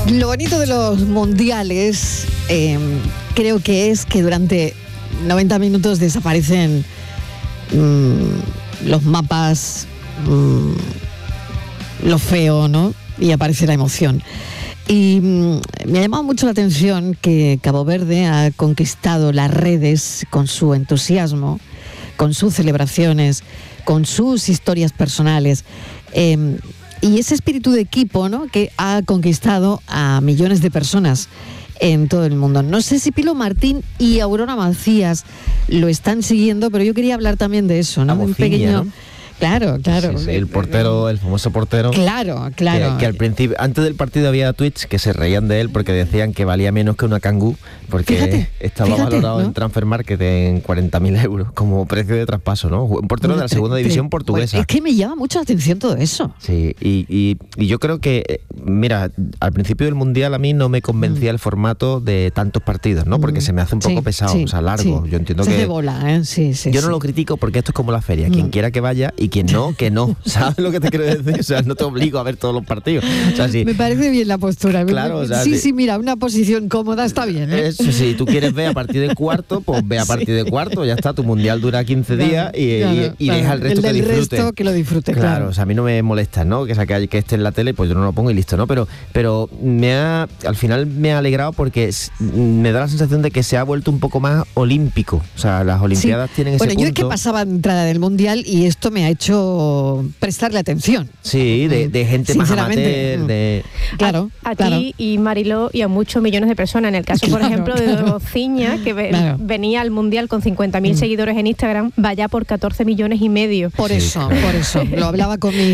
Lo bonito de los mundiales creo que es que durante 90 minutos desaparecen los mapas, lo feo, ¿no? Y aparece la emoción. Y me ha llamado mucho la atención que Cabo Verde ha conquistado las redes con su entusiasmo, con sus celebraciones, con sus historias personales. Y ese espíritu de equipo, ¿no?, que ha conquistado a millones de personas en todo el mundo. No sé si Pilo Martín y Aurora Macías lo están siguiendo, pero yo quería hablar también de eso, ¿no? Un pequeño, ¿no? Claro. Sí, el portero, el famoso portero. Claro. Que al principio, antes del partido había tweets que se reían de él porque decían que valía menos que una Kangoo, porque estaba valorado, ¿no?, en Transfer Market en 40.000 euros como precio de traspaso, ¿no? Un portero de la segunda división portuguesa. Es que me llama mucho la atención todo eso. Sí, y yo creo que, mira, al principio del Mundial a mí no me convencía el formato de tantos partidos, ¿no? Porque se me hace un poco pesado, o sea, largo. Yo entiendo que... Se bola, ¿eh? Sí. Yo no lo critico porque esto es como la feria. Quien quiera que vaya y quien no, que no. ¿Sabes lo que te quiero decir? O sea, no te obligo a ver todos los partidos. O sea, sí. Me parece bien la postura. Claro, o sea, sí, mira, una posición cómoda está bien, ¿eh? Eso, si tú quieres ver a partir de cuarto, pues ve a partir de cuarto, ya está. Tu mundial dura 15 días y deja al resto que disfrute. Resto que lo disfrute, claro. O sea, a mí no me molesta, ¿no? Que esté en la tele, pues yo no lo pongo y listo, ¿no? Pero al final me ha alegrado porque me da la sensación de que se ha vuelto un poco más olímpico. O sea, las Olimpiadas tienen ese punto. Bueno, yo es que pasaba entrada del mundial y esto me ha hecho prestarle atención. Sí, de gente más amateur, Claro. A ti y Mariló y a muchos millones de personas. En el caso, por ejemplo, de Dociña, que venía al mundial con 50.000 seguidores en Instagram, vaya por 14 millones y medio. Por eso. Lo hablaba con mi